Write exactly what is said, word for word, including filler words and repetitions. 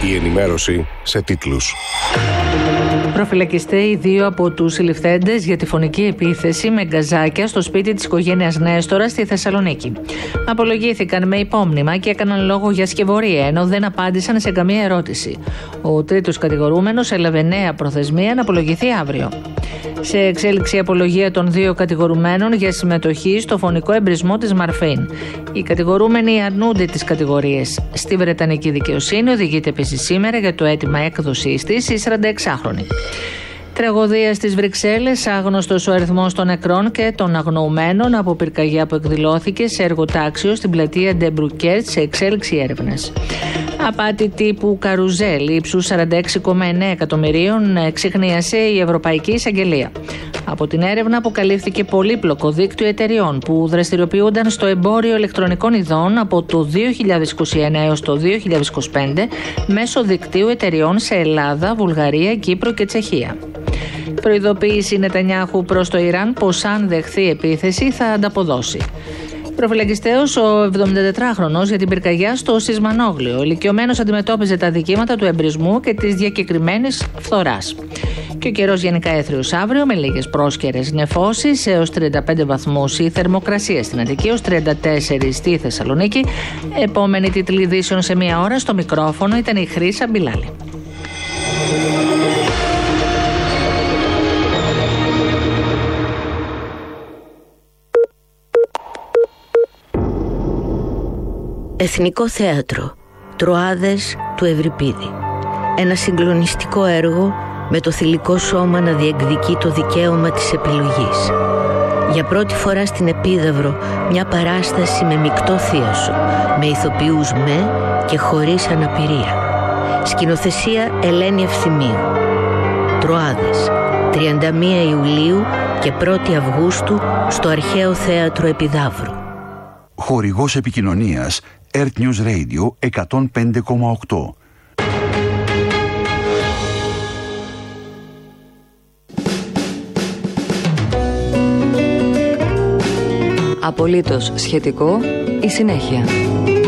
Η ενημέρωση σε τίτλους. Προφυλακιστέ οι δύο από τους συλληφθέντες για τη φωνική επίθεση με γκαζάκια στο σπίτι της οικογένειας Νέστορα στη Θεσσαλονίκη. Απολογήθηκαν με υπόμνημα και έκαναν λόγο για σκευωρία, ενώ δεν απάντησαν σε καμία ερώτηση. Ο τρίτος κατηγορούμενος έλαβε νέα προθεσμία να απολογηθεί αύριο. Σε εξέλιξη απολογία των δύο κατηγορουμένων για συμμετοχή στο φωνικό εμπρισμό της Μαρφέιν. Οι κατηγορούμενοι αρνούνται τις κατηγορίες. Στη Βρετανική δικαιοσύνη οδηγείται επίσης σήμερα για το αίτημα έκδοσής της η σαρανταεξάχρονη. Τραγωδία στις Βρυξέλλες, άγνωστος ο αριθμός των νεκρών και των αγνοουμένων από πυρκαγιά που εκδηλώθηκε σε εργοτάξιο στην πλατεία Ντεμπρουκέρτ σε εξέλιξη έρευνας. Απάτη τύπου καρουζέλ ύψους σαράντα έξι κόμμα εννέα εκατομμυρίων εξιχνίασε η Ευρωπαϊκή Εισαγγελία. Από την έρευνα αποκαλύφθηκε πολύπλοκο δίκτυο εταιριών που δραστηριοποιούνταν στο εμπόριο ηλεκτρονικών ειδών από το δύο χιλιάδες είκοσι ένα έως το δύο χιλιάδες είκοσι πέντε μέσω δικτύου εταιριών σε Ελλάδα, Βουλγαρία, Κύπρο και Τσεχία. Προειδοποίηση Νετανιάχου προς το Ιράν πως αν δεχθεί επίθεση θα ανταποδώσει. Προφυλακιστέος ο εβδομηντατετράχρονος για την πυρκαγιά στο Σισμανόγλιο. Ο ηλικιωμένος αντιμετώπιζε τα δικήματα του εμπρισμού και της διακεκριμένης φθοράς. Και ο καιρός γενικά έθριος αύριο με λίγες πρόσκαιρες νεφώσεις έως τριάντα πέντε βαθμούς η θερμοκρασία στην Αττική, έως τριάντα τέσσερα στη Θεσσαλονίκη. Επόμενη τίτλη ειδήσεων σε μία ώρα. Στο μικρόφωνο ήταν η Χρύσα Μπιλάλη. Εθνικό Θέατρο, Τροάδες του Ευρυπίδη. Ένα συγκλονιστικό έργο με το θηλυκό σώμα να διεκδικεί το δικαίωμα της επιλογής. Για πρώτη φορά στην Επίδαυρο μια παράσταση με μεικτό θίασο, με ηθοποιούς με και χωρίς αναπηρία. Σκηνοθεσία Ελένη Ευθυμίου. Τροάδες, τριάντα μία Ιουλίου και πρώτη Αυγούστου στο Αρχαίο Θέατρο Επιδαύρου. Χορηγός επικοινωνίας Earth News Radio εκατόν πέντε κόμμα οκτώ. Απολύτως σχετικό η συνέχεια.